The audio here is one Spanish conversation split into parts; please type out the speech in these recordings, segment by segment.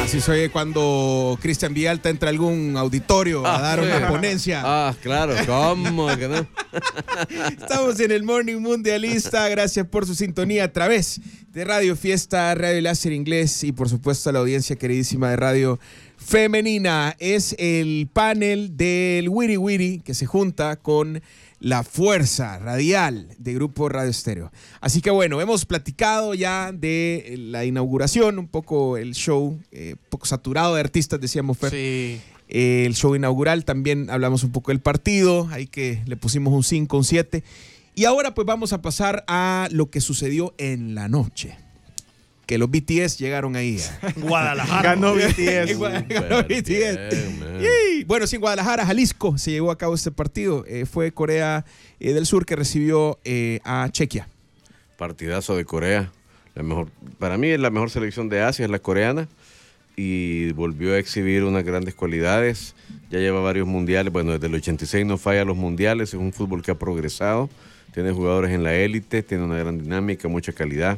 Así se oye cuando Cristian Villalta entra a algún auditorio a dar una ponencia. Claro, ¿cómo que no? Estamos en el Morning Mundialista. Gracias por su sintonía a través de Radio Fiesta, Radio Láser Inglés y por supuesto a la audiencia queridísima de Radio Femenina. Es el panel del Wiri Wiri que se junta con la fuerza radial de Grupo Radio Estéreo. Así que bueno, hemos platicado ya de la inauguración, un poco el show, un poco saturado de artistas, decíamos, Fer. Sí. El show inaugural, también hablamos un poco del partido, ahí que le pusimos un 5, un 7. Y ahora pues vamos a pasar a lo que sucedió en la noche. Que los BTS llegaron ahí. Guadalajara. Ganó BTS. Ganó BTS. Bueno, sí, en Guadalajara, Jalisco, se llevó a cabo este partido. Fue Corea del Sur que recibió a Chequia. Partidazo de Corea. Para mí la mejor selección de Asia es la coreana. Y volvió a exhibir unas grandes cualidades. Ya lleva varios mundiales. Bueno, desde el 86 no falla los mundiales. Es un fútbol que ha progresado. Tiene jugadores en la élite. Tiene una gran dinámica, mucha calidad.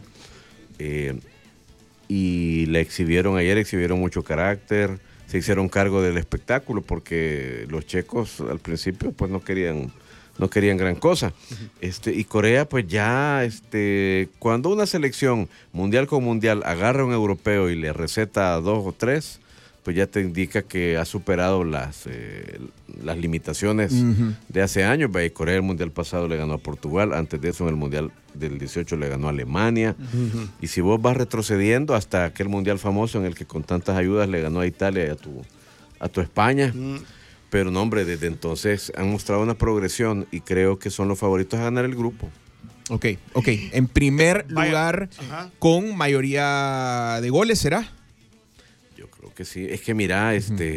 Y la exhibieron ayer, exhibieron mucho carácter, se hicieron cargo del espectáculo porque los checos al principio pues no querían gran cosa. Y Corea pues ya, cuando una selección mundial con mundial agarra a un europeo y le receta 2 o 3, pues ya te indica que ha superado las limitaciones de hace años. Corea el mundial pasado le ganó a Portugal, antes de eso en el mundial del 18 le ganó a Alemania. Y si vos vas retrocediendo hasta aquel mundial famoso en el que con tantas ayudas le ganó a Italia y a tu España. Pero no, hombre, desde entonces han mostrado una progresión y creo que son los favoritos a ganar el grupo. Ok. En primer lugar, con mayoría de goles, ¿será? Yo creo que sí. Es que mira,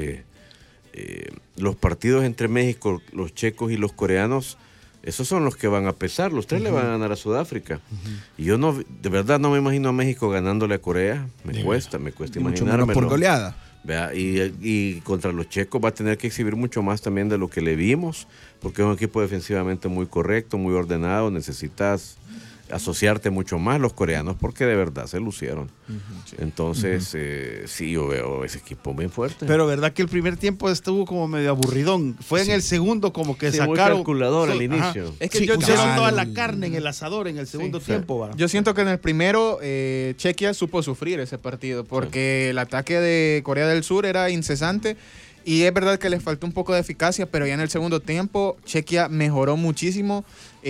los partidos entre México, los checos y los coreanos, esos son los que van a pesar. Los tres le van a ganar a Sudáfrica. Y yo de verdad no me imagino a México ganándole a Corea. Me cuesta imaginármelo. Por goleada. Vea, y contra los checos va a tener que exhibir mucho más también de lo que le vimos, porque es un equipo defensivamente muy correcto, muy ordenado. Necesitas asociarte mucho más los coreanos porque de verdad se lucieron. Entonces, sí, yo veo ese equipo bien fuerte. Pero verdad que el primer tiempo estuvo como medio aburridón. Fue en el segundo como que muy sacaron calculador al inicio. Es que pusieron toda la carne en el asador en el segundo tiempo. ¿Va? Yo siento que en el primero Chequia supo sufrir ese partido porque el ataque de Corea del Sur era incesante. Y es verdad que les faltó un poco de eficacia, pero ya en el segundo tiempo Chequia mejoró muchísimo.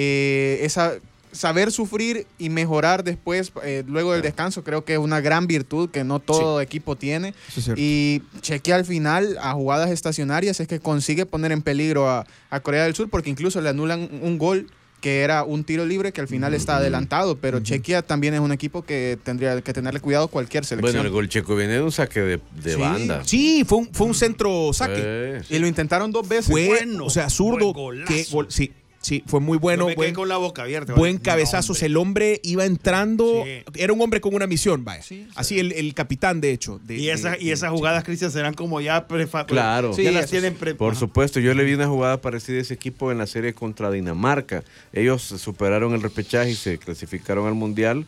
Saber sufrir y mejorar después, luego del descanso, creo que es una gran virtud que no todo equipo tiene. Y Chequia al final, a jugadas estacionarias, es que consigue poner en peligro a Corea del Sur, porque incluso le anulan un gol que era un tiro libre que al final está adelantado, pero Chequia también es un equipo que tendría que tenerle cuidado cualquier selección. Bueno, el gol checo viene de un saque de banda. Sí, fue un centro saque. Y lo intentaron 2 veces. O sea, zurdo. Sí, fue muy bueno. Me quedé con la boca abierta. Buen cabezazo. El hombre iba entrando. Sí. Era un hombre con una misión, vaya. Sí. Así el capitán, de hecho. Y esas jugadas, Cristian, serán como ya claro. Ya las tienen Por supuesto. Yo le vi una jugada parecida a ese equipo en la serie contra Dinamarca. Ellos superaron el repechaje y se clasificaron al Mundial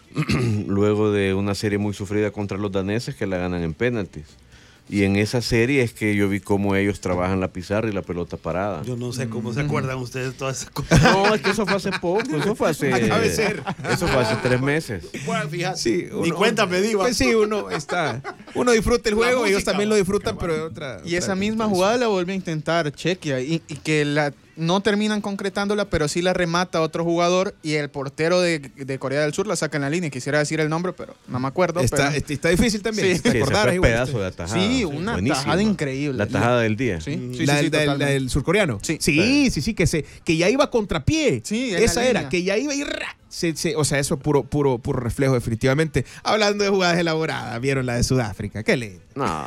luego de una serie muy sufrida contra los daneses que la ganan en penaltis. Y en esa serie es que yo vi cómo ellos trabajan la pizarra y la pelota parada. Yo no sé cómo se acuerdan ustedes de todas esas cosas. No, es que eso fue hace poco. Eso fue hace... Acaba de ser. Eso fue hace 3 meses. Bueno, fíjate. Sí, Ni cuenta me di. Pues sí, uno disfruta el juego, ellos también lo disfrutan, pero de otra... Y esa misma jugada la vuelve a intentar Chequia y que no terminan concretándola, pero sí la remata otro jugador y el portero de Corea del Sur la saca en la línea. Quisiera decir el nombre, pero no me acuerdo. Está difícil también. Sí, recordar, ese fue pedazo de tajada. Sí, una tajada increíble. La tajada del día. La del surcoreano. Sí, que ya iba a contrapié. Sí, esa era, que ya iba y... o sea, eso es puro reflejo, definitivamente. Hablando de jugadas elaboradas, vieron la de Sudáfrica. ¡Qué lindo! No.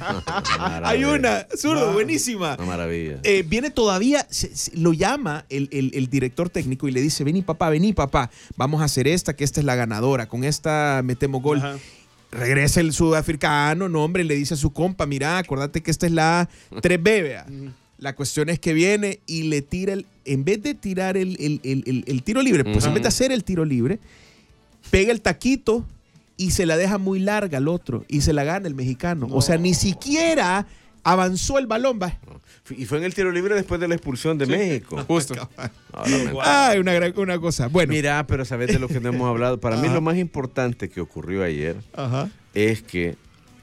Hay una, zurdo, buenísima. Una maravilla. Viene todavía, lo llama el director técnico y le dice, vení papá, vamos a hacer esta, que esta es la ganadora, con esta metemos gol. Ajá. Regresa el sudafricano, no hombre, le dice a su compa, mira, acordate que esta es la 3B, vea. La cuestión es que viene y le tira, en vez de tirar el tiro libre, pues en vez de hacer el tiro libre, pega el taquito y se la deja muy larga al otro y se la gana el mexicano. O sea, ni siquiera avanzó el balón. Y fue en el tiro libre después de la expulsión de México. Justo. Ay, una cosa. Bueno. Mira, pero sabes de lo que no hemos hablado. Para mí lo más importante que ocurrió ayer es que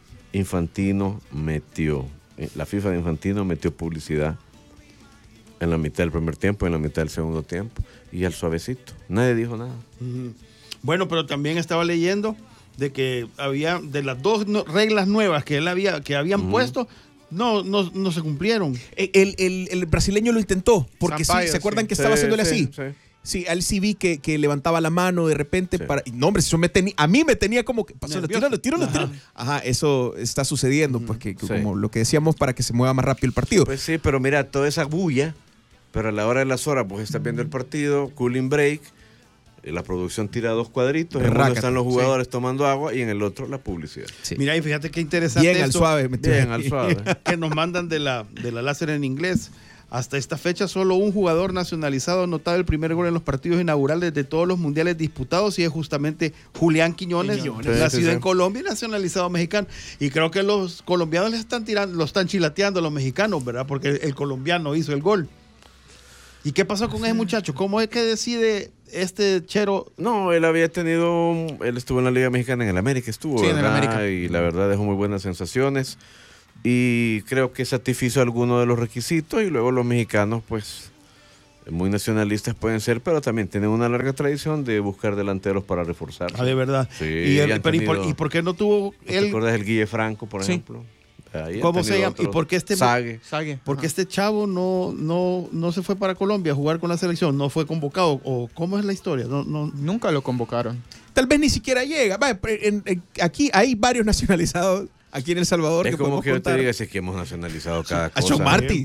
la FIFA de Infantino metió publicidad en la mitad del primer tiempo, en la mitad del segundo tiempo, y al suavecito. Nadie dijo nada. Bueno, pero también estaba leyendo de que había, de las dos reglas nuevas que habían puesto, no se cumplieron. El brasileño lo intentó, porque Sampaio, ¿se acuerdan sí. que estaba haciéndole así? Sí. Sí, a él sí vi que levantaba la mano de repente para... No, hombre, eso a mí me tenía como que... Tíralo. Ajá, eso está sucediendo, pues como lo que decíamos, para que se mueva más rápido el partido. Pues sí, pero mira, toda esa bulla, pero a la hora de las horas, vos estás viendo el partido, cooling break, la producción tira 2 cuadritos, en uno están los jugadores tomando agua y en el otro la publicidad. Sí. Mira, y fíjate qué interesante Bien al suave. que nos mandan de la láser en inglés. Hasta esta fecha, solo un jugador nacionalizado ha anotado el primer gol en los partidos inaugurales de todos los mundiales disputados, y es justamente Julián Quiñones, nacido en Colombia y nacionalizado mexicano. Y creo que los colombianos lo están chilateando a los mexicanos, ¿verdad? Porque el colombiano hizo el gol. ¿Y qué pasó con ese muchacho? ¿Cómo es que decide este Chero? No, él estuvo en la Liga Mexicana, en el América Sí, en el América. Y la verdad dejó muy buenas sensaciones. Y creo que satisfizo algunos de los requisitos, y luego los mexicanos, pues, muy nacionalistas pueden ser, pero también tienen una larga tradición de buscar delanteros para reforzar. Ah, de verdad. Sí, ¿Y por qué no tuvo él? ¿Te acuerdas del Guille Franco, por ejemplo? ¿Cómo se llama? ¿Y por qué Sague. Porque este chavo no se fue para Colombia a jugar con la selección? ¿No fue convocado? ¿O cómo es la historia? Nunca lo convocaron. Tal vez ni siquiera llega. Aquí hay varios nacionalizados. Aquí en El Salvador. Es como que yo te diga, si es que hemos nacionalizado cada cosa. A Sean Martin.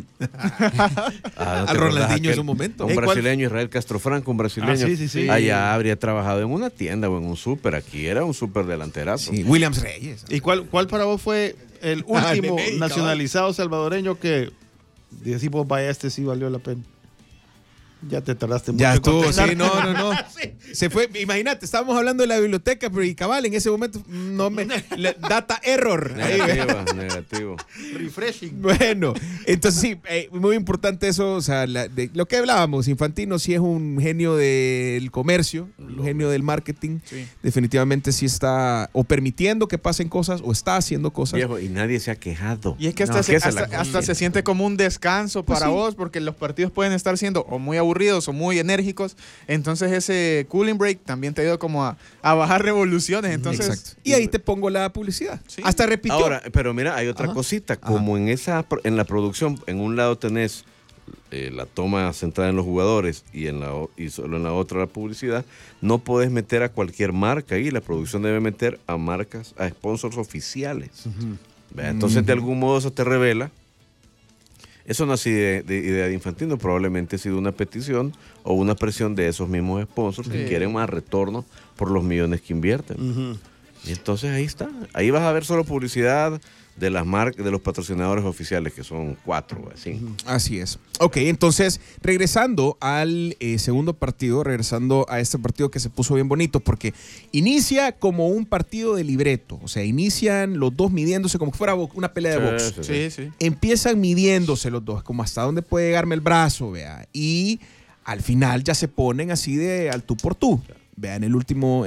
¿No a Ronaldinho en su momento. Un brasileño, Israel Castrofranco, un brasileño. Sí. Allá habría trabajado en una tienda o en un súper. Aquí era un súper delanterazo. Sí, Williams Reyes. ¿Y cuál para vos fue el último nacionalizado salvadoreño que decimos, vaya, este sí valió la pena? Ya te tardaste mucho. Ya estuvo, sí, no. Sí. Se fue, imagínate, estábamos hablando de la biblioteca, pero y cabal, en ese momento, data error. Negativo. Refreshing. Bueno, entonces sí, muy importante eso, o sea, de lo que hablábamos, Infantino sí es un genio del comercio, un genio del marketing, definitivamente sí está o permitiendo que pasen cosas o está haciendo cosas. Viejo, y nadie se ha quejado. Y es que hasta se siente como un descanso para vos, porque los partidos pueden estar siendo o muy aburridos o muy enérgicos, entonces ese cooling break también te ayuda como a bajar revoluciones. Entonces, exacto. Y ahí te pongo la publicidad. Sí. Hasta repitió. Ahora, pero mira, hay otra cosita, como en la producción, en un lado tenés la toma centrada en los jugadores y solo en la otra la publicidad, no podés meter a cualquier marca ahí, la producción debe meter a marcas, a sponsors oficiales. Entonces, de algún modo eso te revela. Eso no ha sido de idea de Infantino, probablemente ha sido una petición o una presión de esos mismos sponsors que quieren más retorno por los millones que invierten. Y entonces ahí está. Ahí vas a ver solo publicidad de las marcas, de los patrocinadores oficiales, que son 4 o 5. Así es. Ok, entonces, regresando al segundo partido, regresando a este partido que se puso bien bonito, porque inicia como un partido de libreto. O sea, inician los dos midiéndose como que fuera una pelea de box. Sí. Empiezan midiéndose los dos, como hasta dónde puede llegarme el brazo, vea. Y al final ya se ponen así de al tú por tú. Vean, el último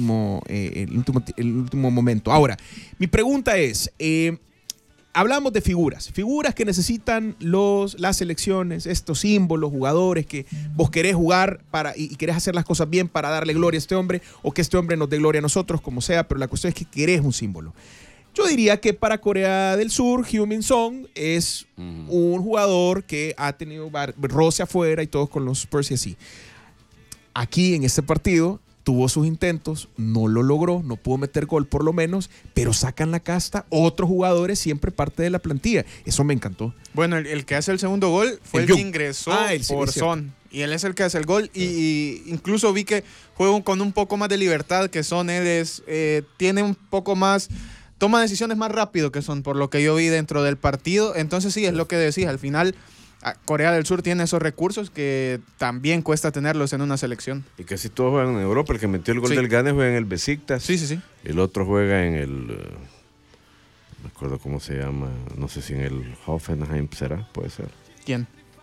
momento. Ahora, mi pregunta es, hablamos de figuras que necesitan las selecciones, estos símbolos, jugadores que vos querés jugar y querés hacer las cosas bien para darle gloria a este hombre, o que este hombre nos dé gloria a nosotros, como sea, pero la cuestión es que querés un símbolo. Yo diría que para Corea del Sur, Heung-min Son es un jugador que ha tenido roce afuera y todos con los Spurs y así. Aquí en este partido tuvo sus intentos, no lo logró, no pudo meter gol por lo menos, pero sacan la casta otros jugadores, siempre parte de la plantilla. Eso me encantó. Bueno, el que hace el segundo gol fue el que ingresó por Son. Y él es el que hace el gol. Y incluso vi que juega con un poco más de libertad que Son. Él tiene un poco más... Toma decisiones más rápido que Son, por lo que yo vi dentro del partido. Entonces sí, es lo que decís. Al final Corea del Sur tiene esos recursos que también cuesta tenerlos en una selección. Y casi todos juegan en Europa. El que metió el gol del Gane juega en el Besiktas. Sí. El otro juega en el... no me acuerdo cómo se llama. No sé si en el Hoffenheim será. Puede ser. ¿Quién?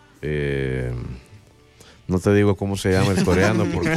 No te digo cómo se llama el coreano porque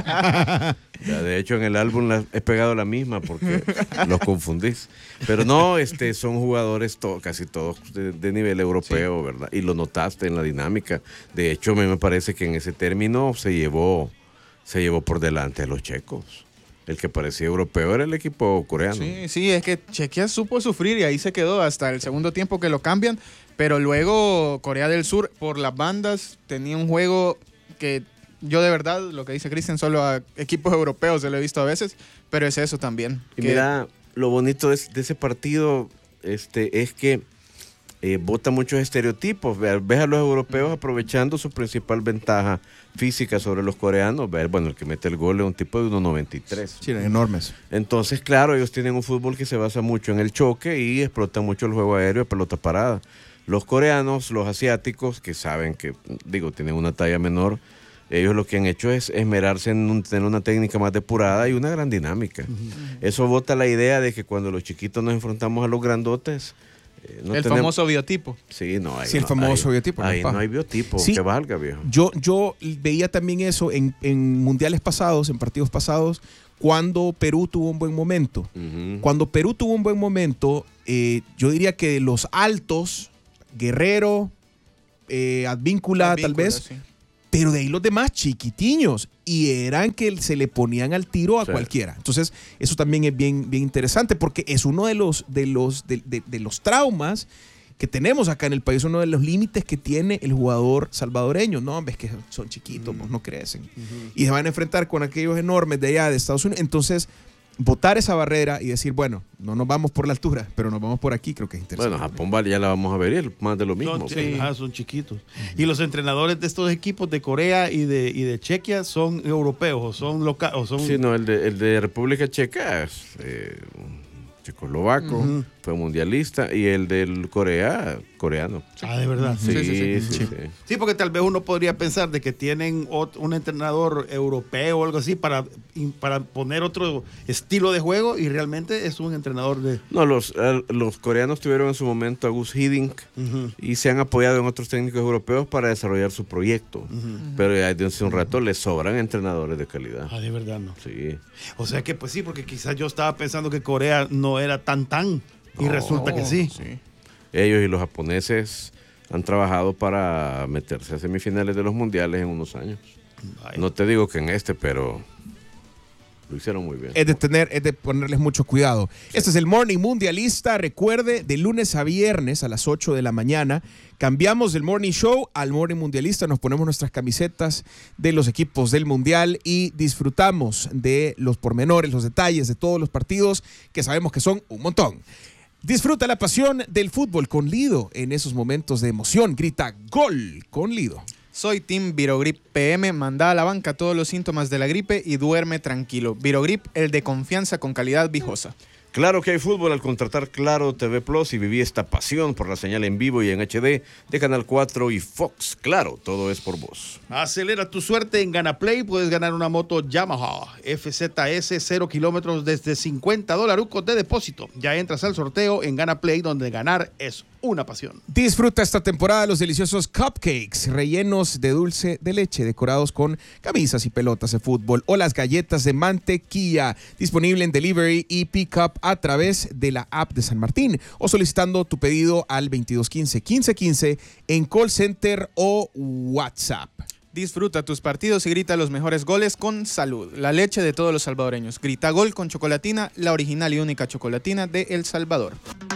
ya, de hecho en el álbum he pegado la misma porque los confundís. Pero no, son jugadores casi todos de nivel europeo, ¿verdad? Y lo notaste en la dinámica. De hecho, a mí me parece que en ese término se llevó por delante a los checos. El que parecía europeo era el equipo coreano. Sí, es que Chequia supo sufrir y ahí se quedó hasta el segundo tiempo que lo cambian. Pero luego Corea del Sur, por las bandas, tenía un juego que yo de verdad, lo que dice Cristian, solo a equipos europeos se lo he visto a veces, pero es eso también. Y mira, lo bonito de ese partido es que bota muchos estereotipos. Ves a los europeos aprovechando su principal ventaja física sobre los coreanos. Bueno, el que mete el gol es un tipo de 1.93. Sí, eran enormes. Entonces, claro, ellos tienen un fútbol que se basa mucho en el choque y explotan mucho el juego aéreo de pelota parada. Los coreanos, los asiáticos, que saben que, tienen una talla menor, ellos lo que han hecho es esmerarse en tener una técnica más depurada y una gran dinámica. Eso bota la idea de que cuando los chiquitos nos enfrentamos a los grandotes... famoso biotipo. Sí, no hay. Sí, el famoso biotipo. Ahí no hay biotipo, sí, que valga, viejo. Yo veía también eso en mundiales pasados, en partidos pasados, cuando Perú tuvo un buen momento. Cuando Perú tuvo un buen momento, yo diría que los altos... Guerrero, Advíncula tal vez, sí. Pero de ahí los demás chiquitiños y eran que se le ponían al tiro a cualquiera. Entonces eso también es bien interesante porque es uno de los traumas que tenemos acá en el país, uno de los límites que tiene el jugador salvadoreño. No, ves que son chiquitos, pues no crecen. Y se van a enfrentar con aquellos enormes de allá de Estados Unidos. Entonces botar esa barrera y decir, bueno, no nos vamos por la altura, pero nos vamos por aquí, creo que es interesante. Bueno, Japón ya la vamos a ver, es más de lo mismo. Son chiquitos. Y los entrenadores de estos equipos de Corea y de Chequia son europeos o son locales. Sí, no, el de República Checa es checoslovaco, fue mundialista, y el del coreano. De verdad. Sí, porque tal vez uno podría pensar de que tienen un entrenador europeo o algo así para poner otro estilo de juego y realmente es un entrenador de... No, los coreanos tuvieron en su momento a Gus Hiddink y se han apoyado en otros técnicos europeos para desarrollar su proyecto. Pero ya desde hace un rato les sobran entrenadores de calidad. De verdad, ¿no? Sí. O sea que pues sí, porque quizás yo estaba pensando que Corea no era tan y resulta que sí. Ellos y los japoneses han trabajado para meterse a semifinales de los mundiales en unos años. No te digo que en pero lo hicieron muy bien. Es de ponerles mucho cuidado. Este es el Morning Mundialista. Recuerde, de lunes a viernes a las 8 de la mañana, cambiamos del Morning Show al Morning Mundialista. Nos ponemos nuestras camisetas de los equipos del Mundial y disfrutamos de los pormenores, los detalles de todos los partidos, que sabemos que son un montón. Disfruta la pasión del fútbol con Lido en esos momentos de emoción. Grita gol con Lido. Soy Team Virogrip PM, manda a la banca todos los síntomas de la gripe y duerme tranquilo. Virogrip, el de confianza con calidad Viejosa. Claro que hay fútbol al contratar Claro TV Plus y viví esta pasión por la señal en vivo y en HD de Canal 4 y Fox. Claro, todo es por vos. Acelera tu suerte en GanaPlay. Puedes ganar una moto Yamaha FZS 0 kilómetros desde $50 de depósito. Ya entras al sorteo en GanaPlay, donde ganar es una pasión. Disfruta esta temporada los deliciosos cupcakes rellenos de dulce de leche, decorados con camisas y pelotas de fútbol, o las galletas de mantequilla, disponible en delivery y pick-up a través de la app de San Martín, o solicitando tu pedido al 2215-1515 en call center o WhatsApp. Disfruta tus partidos y grita los mejores goles con Salud, la leche de todos los salvadoreños. Grita gol con Chocolatina, la original y única chocolatina de El Salvador.